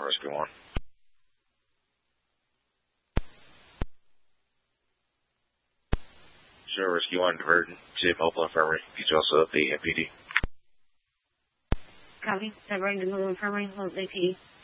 Rescue 1. Sure, Rescue 1 diverted to Mobile Infirmary. Details of the MPD. Copy. Diverting to Mobile Infirmary. Hold APD.